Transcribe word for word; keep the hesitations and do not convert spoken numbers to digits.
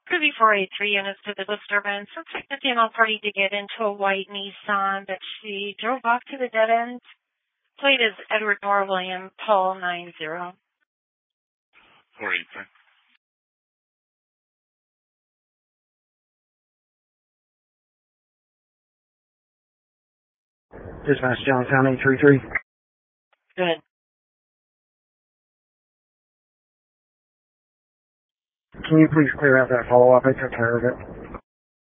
Ruby four eight three units to the disturbance. Looks like the female party to get into a white Nissan, but she drove off to the dead end. Plate is Edward Nor William Paul nine zero. four eight three. Dispatch Johnstown eight three three. Good. Can you please clear out that follow-up? I took care of it.